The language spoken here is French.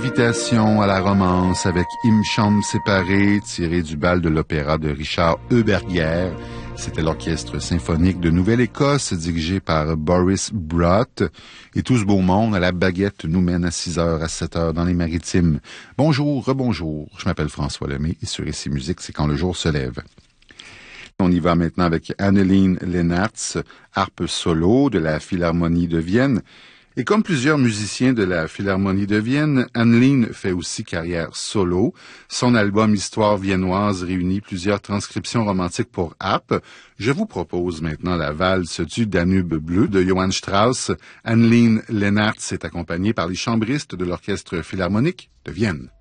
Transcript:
Invitation à la romance avec Im Chambre séparée, tiré du bal de l'opéra de Richard Euberger. C'était l'orchestre symphonique de Nouvelle-Écosse, dirigé par Boris Brott. Et tout ce beau monde à la baguette nous mène à 6h à 7h dans les Maritimes. Bonjour, rebonjour. Je m'appelle François Lemay et sur Ici Musique, c'est quand le jour se lève. On y va maintenant avec Anneleen Leenaerts, harpe solo de la Philharmonie de Vienne. Et comme plusieurs musiciens de la Philharmonie de Vienne, Anneleen fait aussi carrière solo. Son album Histoire viennoise réunit plusieurs transcriptions romantiques pour harpe. Je vous propose maintenant la valse du Danube bleu de Johann Strauss. Anneleen Leenaerts est accompagnée par les chambristes de l'Orchestre Philharmonique de Vienne.